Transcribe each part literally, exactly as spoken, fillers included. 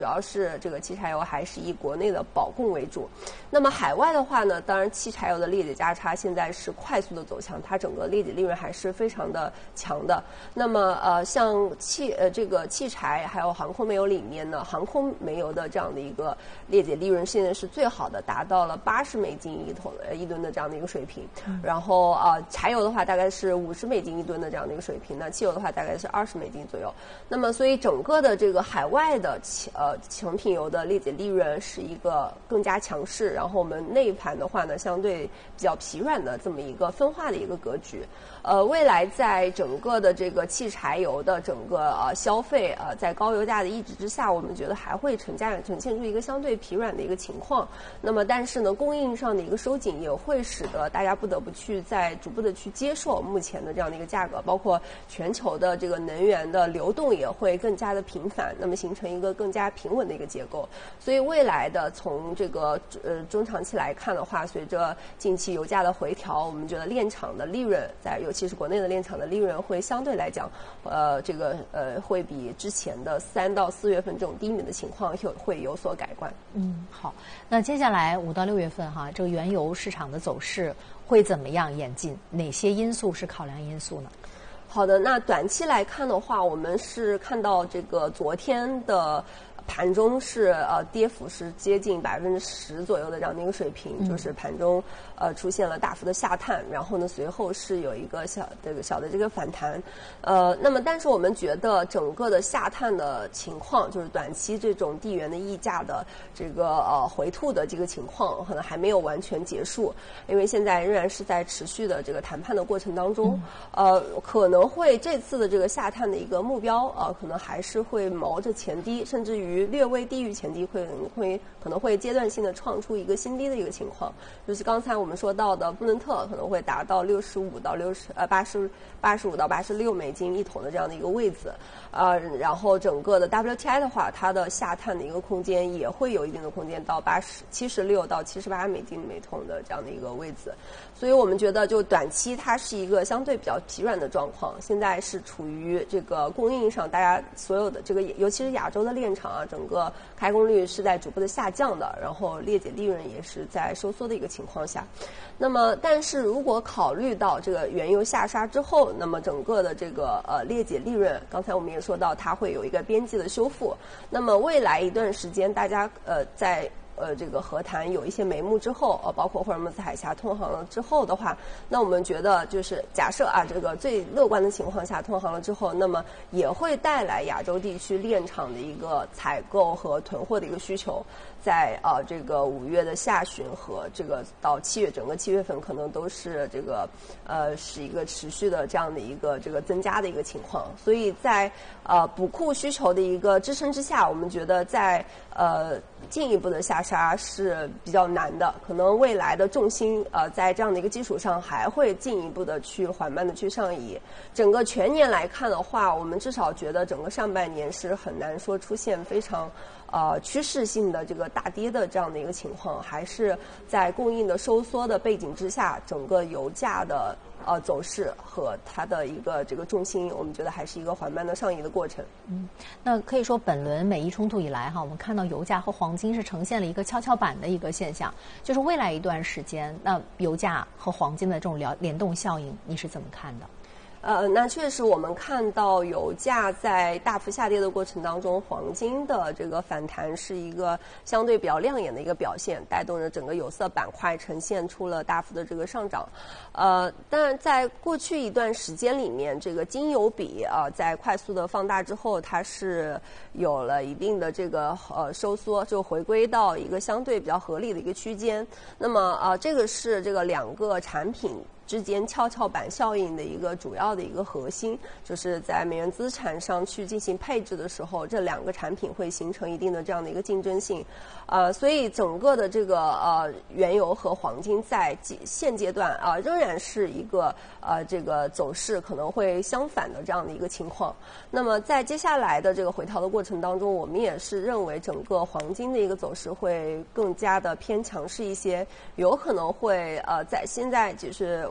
主要是这个汽柴油还是以国内的保供为主。那么海外的话呢，当然汽柴油的裂解价差现在是快速的走强，它整个裂解利润还是非常的强的。那么呃，像汽呃这个汽柴还有航空煤油里面呢，航空煤油的这样的一个裂解利润现在是最好的，达到了八十美金一桶呃一吨的这样的一个水平。嗯、然后啊、呃，柴油的话大概是五十美金一吨的这样的一个水平，那汽油的话大概是二十美金左右。那么所以整个的这个海外的呃成品油的裂解利润是一个更加强势，然后我们内盘的话呢，相对比较疲软的这么一个分化的一个格局。呃，未来在整个的这个汽柴油的整个呃消费呃，在高油价的抑制之下，我们觉得还会呈现呈现出一个相对疲软的一个情况。那么，但是呢，供应上的一个收紧也会使得大家不得不去在逐步的去接受目前的这样的一个价格，包括全球的这个能源的流动也会更加的频繁，那么形成一个更加平稳的一个结构。所以未来的从这个呃中长期来看的话，随着近期油价的回调，我们觉得炼厂的利润在尤其是国内的炼厂的利润会相对来讲，呃，这个呃会比之前的三到四月份这种低迷的情况有会有所改观。 嗯，好，那接下来五到六月份哈，这个原油市场的走势会怎么样演进？哪些因素是考量因素呢？ 好的，那短期来看的话，我们是看到这个昨天的盘中是呃跌幅是接近百分之十左右的这样的一个水平，嗯、就是盘中呃出现了大幅的下探，然后呢随后是有一个小这个小的这个反弹，呃，那么但是我们觉得整个的下探的情况，就是短期这种地缘的溢价的这个呃回吐的这个情况，可能还没有完全结束，因为现在仍然是在持续的这个谈判的过程当中，嗯、呃，可能会这次的这个下探的一个目标呃，可能还是会锚着前低，甚至于略微低于前低会会可能会阶段性的创出一个新低的一个情况，就是刚才我们说到的布伦特可能会达到六十五到六十呃八十八十五到八十六美金一桶的这样的一个位置，呃，然后整个的 W T I 的话，它的下探的一个空间也会有一定的空间到八十七十六到七十八美金每桶的这样的一个位置，所以我们觉得就短期它是一个相对比较疲软的状况，现在是处于这个供应上，大家所有的这个尤其是亚洲的炼厂啊，整个开工率是在逐步的下降的，然后裂解利润也是在收缩的一个情况下。那么，但是如果考虑到这个原油下杀之后，那么整个的这个呃裂解利润，刚才我们也说到它会有一个边际的修复。那么未来一段时间，大家呃在呃这个和谈有一些眉目之后，呃包括霍尔木兹海峡通航了之后的话，那我们觉得就是假设啊这个最乐观的情况下通航了之后，那么也会带来亚洲地区炼厂的一个采购和囤货的一个需求，在呃这个五月的下旬和这个到七月整个七月份可能都是这个呃是一个持续的这样的一个这个增加的一个情况，所以在呃补库需求的一个支撑之下，我们觉得在呃进一步的下杀是比较难的，可能未来的重心呃在这样的一个基础上还会进一步的去缓慢的去上移。整个全年来看的话，我们至少觉得整个上半年是很难说出现非常呃趋势性的这个大跌的这样的一个情况，还是在供应的收缩的背景之下，整个油价的呃走势和它的一个这个重心，我们觉得还是一个缓慢的上移的过程。 嗯，那可以说本轮美伊冲突以来哈，我们看到油价和黄金是呈现了一个跷跷板的一个现象，就是未来一段时间，那油价和黄金的这种联联动效应，你是怎么看的？ 呃，那确实我们看到油价在大幅下跌的过程当中，黄金的这个反弹是一个相对比较亮眼的一个表现，带动着整个有色板块呈现出了大幅的这个上涨。呃，但在过去一段时间里面，这个金油比啊、呃、在快速的放大之后，它是有了一定的这个呃收缩，就回归到一个相对比较合理的一个区间。那么啊、呃，这个是这个两个产品之间跷跷板效应的一个主要的一个核心，就是在美元资产上去进行配置的时候，这两个产品会形成一定的这样的一个竞争性，呃，所以整个的这个呃原油和黄金在现阶段啊、呃、仍然是一个呃这个走势可能会相反的这样的一个情况。那么在接下来的这个回调的过程当中，我们也是认为整个黄金的一个走势会更加的偏强势一些，有可能会呃在现在就是我。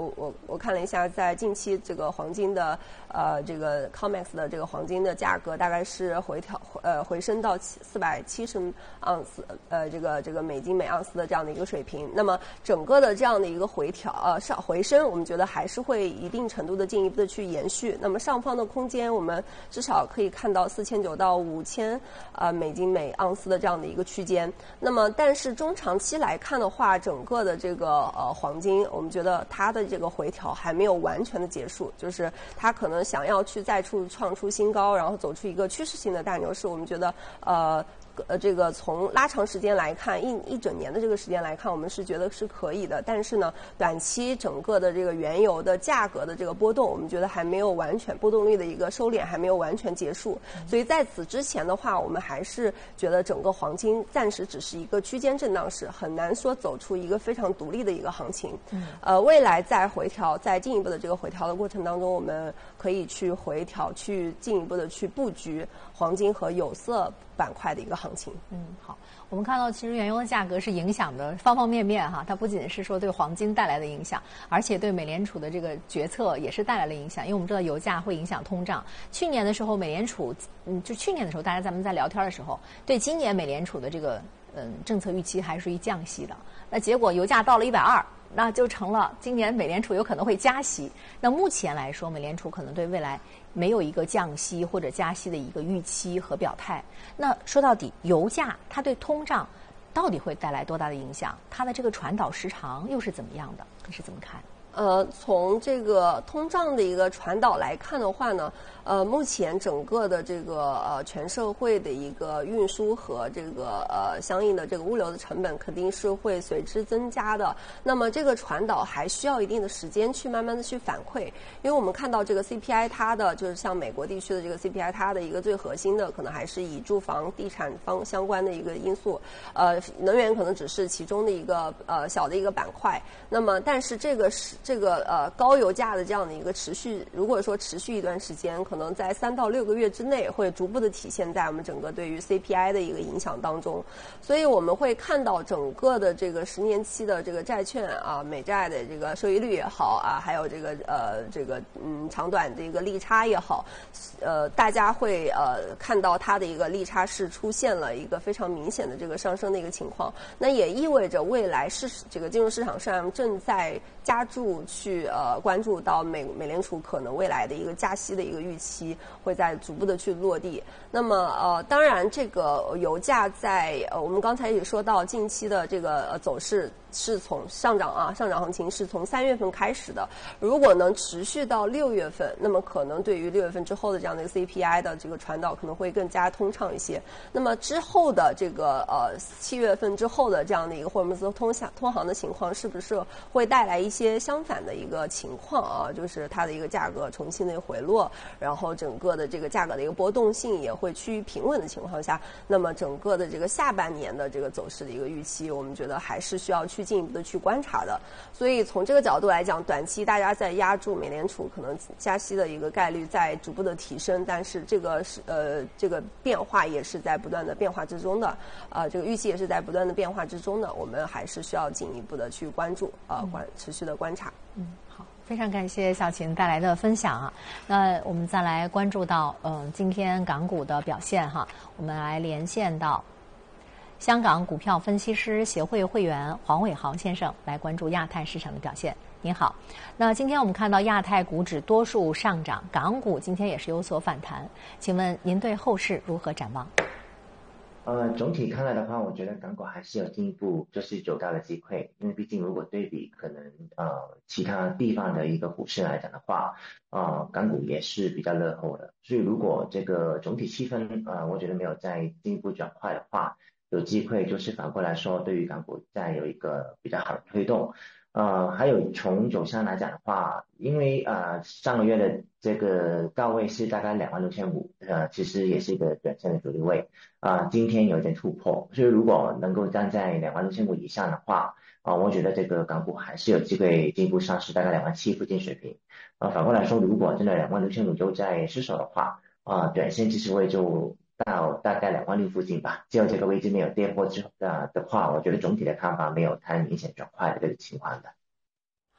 我我我看了一下，在近期这个黄金的呃这个 C O M E X 的这个黄金的价格大概是回调呃回升到四百七十盎司呃这个这个美金每盎司的这样的一个水平。那么整个的这样的一个回调呃上回升，我们觉得还是会一定程度的进一步的去延续。那么上方的空间，我们至少可以看到四千九到五千呃美金每盎司的这样的一个区间。那么但是中长期来看的话，整个的这个呃黄金，我们觉得它的这个回调还没有完全的结束，就是它可能想要去再出创出新高，然后走出一个趋势性的大牛市。我们觉得呃呃，这个从拉长时间来看，一一整年的这个时间来看，我们是觉得是可以的。但是呢，短期整个的这个原油的价格的这个波动，我们觉得还没有完全波动率的一个收敛还没有完全结束。所以在此之前的话，我们还是觉得整个黄金暂时只是一个区间震荡市，很难说走出一个非常独立的一个行情。嗯，呃，未来在回调，在进一步的这个回调的过程当中，我们可以去回调，去进一步的去布局黄金和有色板块的一个行情。 嗯，好，我们看到其实原油的价格是影响的方方面面哈，它不仅是说对黄金带来的影响，而且对美联储的这个决策也是带来了影响。因为我们知道油价会影响通胀。去年的时候，美联储嗯，就去年的时候，大家咱们在聊天的时候，对今年美联储的这个嗯政策预期还是属于降息的。那结果油价到了一百二。那就成了今年美联储有可能会加息。那目前来说，美联储可能对未来没有一个降息或者加息的一个预期和表态。那说到底，油价它对通胀到底会带来多大的影响？它的这个传导时长又是怎么样的？你是怎么看？ 呃，从这个通胀的一个传导来看的话呢，呃，目前整个的这个呃全社会的一个运输和这个呃相应的这个物流的成本肯定是会随之增加的。那么这个传导还需要一定的时间去慢慢的去反馈，因为我们看到这个 C P I 它的就是像美国地区的这个 C P I 它的一个最核心的可能还是以住房地产方相关的一个因素，呃，能源可能只是其中的一个呃小的一个板块。那么但是这个是这个呃高油价的这样的一个持续，如果说持续一段时间，可能在三到六个月之内会逐步的体现在我们整个对于 C P I 的一个影响当中。所以我们会看到整个的这个十年期的这个债券啊，美债的这个收益率也好啊，还有这个呃这个嗯长短的一个利差也好，呃大家会呃看到它的一个利差是出现了一个非常明显的这个上升的一个情况。那也意味着未来市这个金融市场上正在加注去呃关注到美美联储可能未来的一个加息的一个预期会在逐步的去落地。那么呃当然这个油价在呃我们刚才也说到近期的这个呃走势是从上涨啊上涨行情是从三月份开始的，如果能持续到六月份，那么可能对于六月份之后的这样的一个 C P I 的这个传导可能会更加通畅一些。那么之后的这个呃七月份之后的这样的一个霍尔木兹通下通航的情况，是不是会带来一些相反的一个情况啊？就是它的一个价格重新的回落，然后整个的这个价格的一个波动性也会趋于平稳的情况下，那么整个的这个下半年的这个走势的一个预期，我们觉得还是需要去进一步的去观察的。所以从这个角度来讲，短期大家在压住美联储可能加息的一个概率在逐步的提升，但是这个是呃这个变化也是在不断的变化之中的，呃这个预期也是在不断的变化之中的，我们还是需要进一步的去关注呃观持续的观察。 嗯，好，非常感谢小琴带来的分享啊。那我们再来关注到嗯、呃、今天港股的表现哈，我们来连线到香港股票分析师协会会员黄伟豪先生来关注亚太市场的表现。您好，那今天我们看到亚太股指多数上涨，港股今天也是有所反弹，请问您对后市如何展望？ 呃，总体看来的话，我觉得港股还是有进一步就是走高的机会，因为毕竟如果对比可能呃其他地方的一个股市来讲的话，呃港股也是比较落后的，所以如果这个总体气氛呃我觉得没有再进一步转坏的话，有机会就是反过来说对于港股再有一个比较好的推动。呃，还有从走向来讲的话，因为呃上个月的这个高位是大概两万六千五，呃，其实也是一个短线的阻力位，啊、呃，今天有点突破，所以如果能够站在两万六千五以上的话，啊、呃，我觉得这个港股还是有机会进一步上市，大概两万七附近水平。啊、呃，反过来说，如果真的两万六千五又在失守的话，啊、呃，短线支持位就到大概两万六附近吧，只有这个位置没有跌破之后的的话，我觉得总体的看法没有太明显转坏的这个情况的。 好，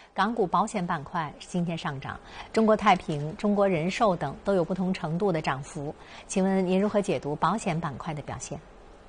港股保险板块今天上涨，中国太平、中国人寿等都有不同程度的涨幅。请问您如何解读保险板块的表现？